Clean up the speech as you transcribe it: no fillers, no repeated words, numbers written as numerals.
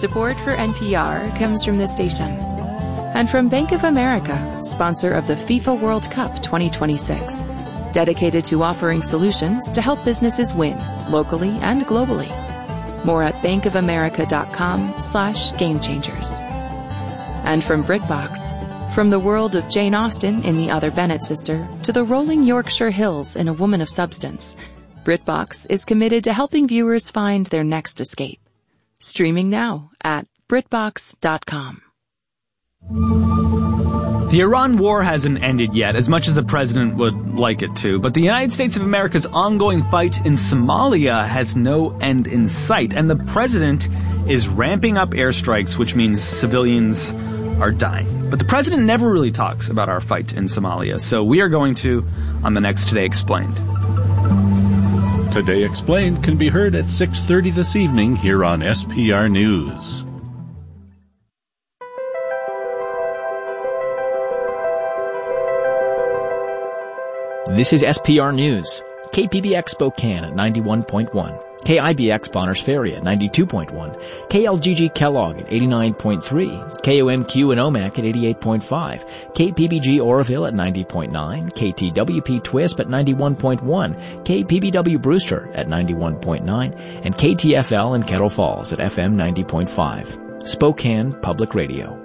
Support for NPR comes from this station and from Bank of America, sponsor of the FIFA World Cup 2026, dedicated to offering solutions to help businesses win locally and globally. More at bankofamerica.com/gamechangers. And from BritBox, from the world of Jane Austen in The Other Bennet Sister to the rolling Yorkshire Hills in A Woman of Substance, BritBox is committed to helping viewers find their next escape. Streaming now at BritBox.com. The Iran war hasn't ended yet, as much as the president would like it to, but the United States of America's ongoing fight in Somalia has no end in sight, and the president is ramping up airstrikes, which means civilians are dying. But the president never really talks about our fight in Somalia, so we are going to on the next Today Explained. Today Explained can be heard at 6:30 this evening here on SPR News. This is SPR News. KPBX Spokane at 91.1. KIBX Bonners Ferry at 92.1. KLGG Kellogg at 89.3. KOMQ in Omak at 88.5. KPBG Oroville at 90.9. KTWP Twisp at 91.1. KPBW Brewster at 91.9. And KTFL in Kettle Falls at FM 90.5. Spokane Public Radio.